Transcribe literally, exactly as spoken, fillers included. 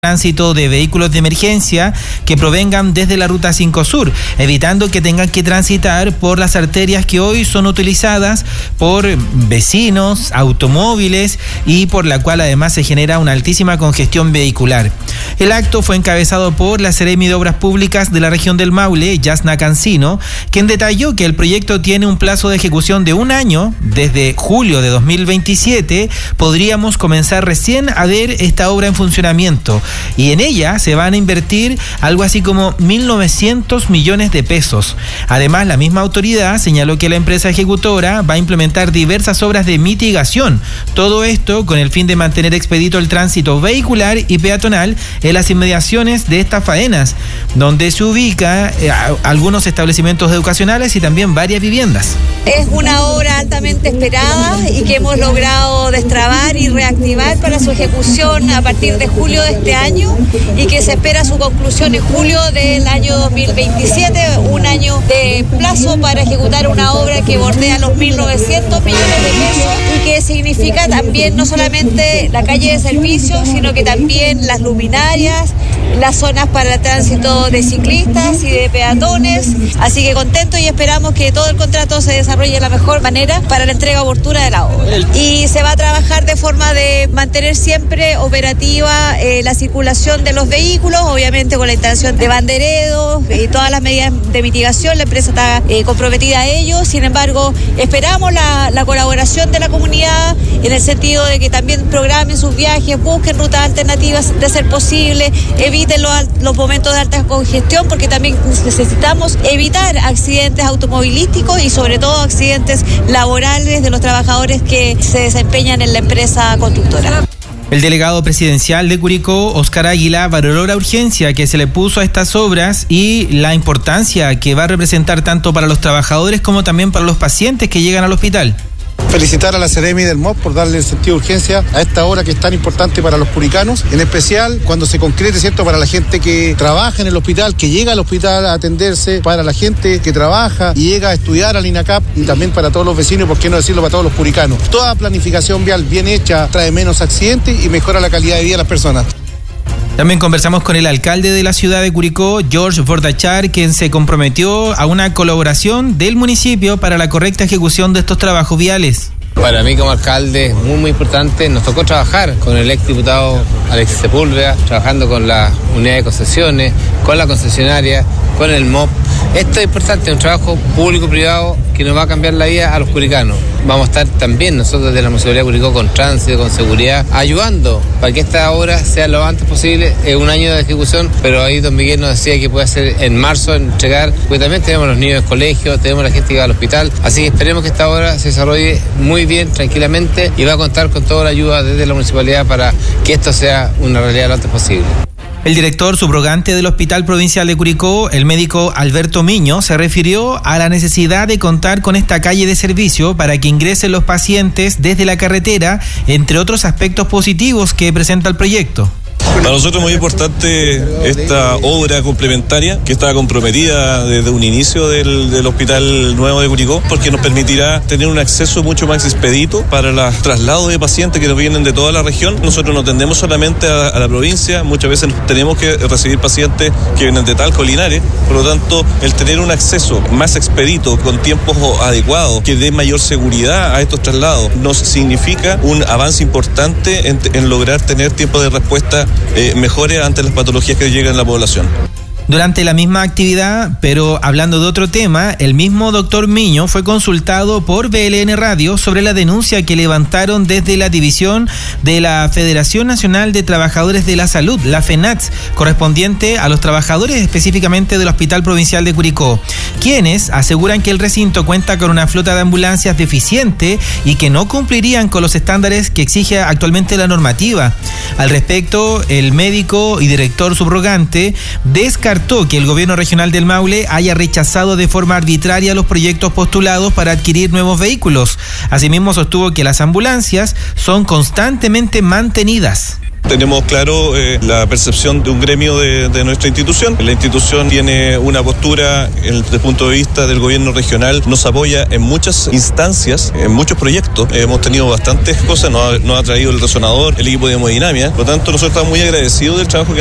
tránsito de vehículos de emergencia que provengan desde la ruta cinco Sur, evitando que tengan que transitar por las arterias que hoy son utilizadas por vecinos, automóviles y por la cual además se genera una altísima congestión vehicular. El acto fue encabezado por la Seremi de Obras Públicas de la región del Maule, Yasna Cancino, quien detalló que el proyecto tiene un plazo de ejecución de un año. Desde julio de dos mil veintisiete podríamos comenzar recién a ver esta obra en funcionamiento. Y en ella se van a invertir algo así como mil novecientos millones de pesos. Además, la misma autoridad señaló que la empresa ejecutora va a implementar diversas obras de mitigación. Todo esto con el fin de mantener expedito el tránsito vehicular y peatonal en las inmediaciones de estas faenas, donde se ubica eh, algunos establecimientos educacionales y también varias viviendas. Es una obra altamente esperada y que hemos logrado destrabar y reactivar para su ejecución a partir de julio de este año y que se espera su conclusión en julio del año dos mil veintisiete, un año de plazo para ejecutar una obra que bordea los mil novecientos millones de pesos y que significa también no solamente la calle de servicio, sino que también las luminarias, las zonas para el tránsito de ciclistas y de peatones. Así que contentos y esperamos que todo el contrato se desarrolle de la mejor manera para la entrega oportuna de la obra. Y se va a trabajar de forma de mantener siempre operativa eh, la circulación de los vehículos, obviamente con la instalación de banderedos y todas las medidas de mitigación. La empresa está eh, comprometida a ello. Sin embargo, esperamos la, la colaboración de la comunidad en el sentido de que también programen sus viajes, busquen rutas alternativas de ser posible, eviten los, los momentos de alta congestión, porque también necesitamos evitar accidentes automovilísticos y sobre todo accidentes laborales de los trabajadores que se desempeñan en la empresa constructora. El delegado presidencial de Curicó, Óscar Águila, valoró la urgencia que se le puso a estas obras y la importancia que va a representar tanto para los trabajadores como también para los pacientes que llegan al hospital. Felicitar a la Seremi del M O P por darle el sentido de urgencia a esta obra que es tan importante para los curicanos, en especial cuando se concrete, ¿cierto?, para la gente que trabaja en el hospital, que llega al hospital a atenderse, para la gente que trabaja y llega a estudiar al INACAP y también para todos los vecinos, por qué no decirlo, para todos los curicanos. Toda planificación vial bien hecha trae menos accidentes y mejora la calidad de vida de las personas. También conversamos con el alcalde de la ciudad de Curicó, George Bordachar, quien se comprometió a una colaboración del municipio para la correcta ejecución de estos trabajos viales. Para mí como alcalde es muy muy importante. Nos tocó trabajar con el exdiputado Alexis Sepúlveda, trabajando con la unidad de concesiones, con la concesionaria, con el M O P. Esto es importante, un trabajo público-privado que nos va a cambiar la vida a los curicanos. Vamos a estar también nosotros de la Municipalidad de Curicó con tránsito, con seguridad, ayudando para que esta obra sea lo antes posible. Es un año de ejecución, pero ahí don Miguel nos decía que puede ser en marzo entregar, porque también tenemos los niños de colegio, tenemos la gente que va al hospital, así que esperemos que esta obra se desarrolle muy bien, tranquilamente, y va a contar con toda la ayuda desde la Municipalidad para que esto sea una realidad lo antes posible. El director subrogante del Hospital Provincial de Curicó, el médico Alberto Miño, se refirió a la necesidad de contar con esta calle de servicio para que ingresen los pacientes desde la carretera, entre otros aspectos positivos que presenta el proyecto. Para nosotros es muy importante esta obra complementaria que estaba comprometida desde un inicio del, del Hospital Nuevo de Curicó, porque nos permitirá tener un acceso mucho más expedito para los traslados de pacientes que nos vienen de toda la región. Nosotros no tendemos solamente a, a la provincia, muchas veces tenemos que recibir pacientes que vienen de Talca o Linares, por lo tanto el tener un acceso más expedito con tiempos adecuados que dé mayor seguridad a estos traslados nos significa un avance importante en, en lograr tener tiempo de respuesta Eh, mejores ante las patologías que llegan a la población. Durante la misma actividad, pero hablando de otro tema, el mismo doctor Miño fue consultado por B L N Radio sobre la denuncia que levantaron desde la división de la Federación Nacional de Trabajadores de la Salud, la FENATS, correspondiente a los trabajadores específicamente del Hospital Provincial de Curicó, quienes aseguran que el recinto cuenta con una flota de ambulancias deficiente y que no cumplirían con los estándares que exige actualmente la normativa. Al respecto, el médico y director subrogante descartó descartó que el gobierno regional del Maule haya rechazado de forma arbitraria los proyectos postulados para adquirir nuevos vehículos. Asimismo, sostuvo que las ambulancias son constantemente mantenidas. Tenemos claro eh, la percepción de un gremio de, de nuestra institución. La institución tiene una postura el, desde el punto de vista del gobierno regional, nos apoya en muchas instancias, en muchos proyectos. Eh, hemos tenido bastantes cosas, nos ha, nos ha traído el resonador, el equipo de hemodinamia. Por lo tanto, nosotros estamos muy agradecidos del trabajo que